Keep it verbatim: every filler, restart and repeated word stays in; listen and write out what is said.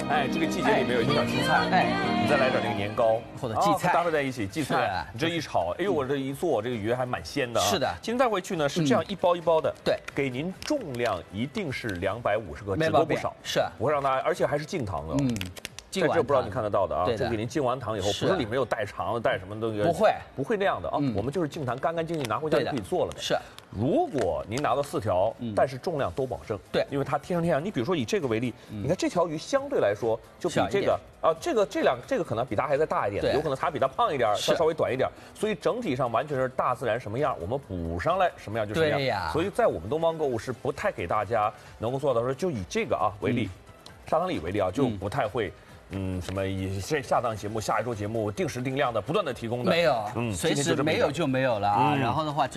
哎，这个季节里面有一小青菜，哎，你再来点那个年糕或者荠菜搭配在一起，荠菜，你这一炒，哎呦，我这一做这个鱼还蛮鲜的啊。 是的， 今天带回去呢是这样一包一包的， 对， 给您重量一定是两百五十克， 只多不少， 是不会让大家，而且还是净糖的，嗯。在这不知道你看得到的啊，这给您净完糖以后，不是里面有带肠带什么东西， 不会， 不会那样的啊。我们就是净糖，干干净净拿回家就可以做了的。 是， 如果您拿到四条，但是重量都保证， 对， 因为它天上天上。你比如说以这个为例，你看这条鱼相对来说就比这个啊，这个这两这个可能比它还再大一点，有可能它比它胖一点，它稍微短一点，所以整体上完全是大自然什么样，我们补上来什么样就什么样。所以在我们东方购物是不太给大家能够做到说，就以这个啊为例，砂糖里为例啊，就不太会。嗯，什么以下下档节目、下一周节目定时定量的不断的提供的， 没有，嗯，随时没有就没有了啊。然后的话。